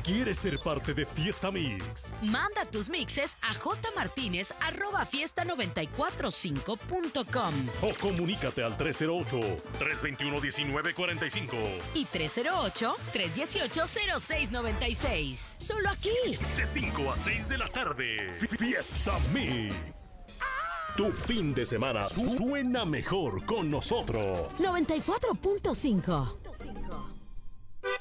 ¿Quieres ser parte de Fiesta Mix? Manda tus mixes a jmartinez@fiesta945.com O comunícate al 308-321-1945 y 308-318-0696. Solo aquí. De 5 a 6 de la tarde. Fiesta Mix. Tu fin de semana suena mejor con nosotros. 94.5.